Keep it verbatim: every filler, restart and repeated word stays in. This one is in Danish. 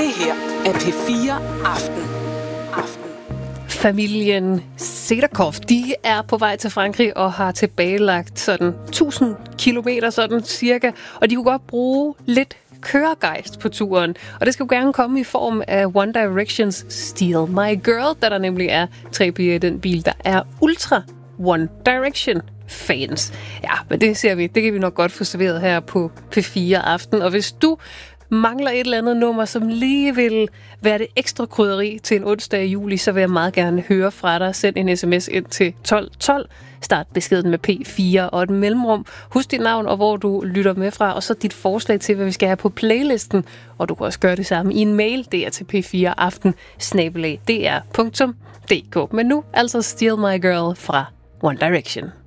Det her er P fire Aften. Aften. Familien Sedakov, de er på vej til Frankrig og har tilbagelagt sådan tusind kilometer sådan cirka, og de kunne godt bruge lidt køregejst på turen. Og det skal jo gerne komme i form af One Directions Steal My Girl, da der nemlig er tre piger i den bil, der er ultra One Direction fans. Ja, men det ser vi. Det kan vi nok godt få serveret her på P fire Aften. Og hvis du mangler et eller andet nummer, som lige vil være det ekstra krydderi til en onsdag i juli, så vil jeg meget gerne høre fra dig. Send en sms ind til tolv tolv. Start beskeden med P fire og et mellemrum. Husk dit navn og hvor du lytter med fra, og så dit forslag til, hvad vi skal have på playlisten. Og du kan også gøre det samme i en mail. Det er til p fire aften snabel-a d r punktum d k. Men nu altså Steal My Girl fra One Direction.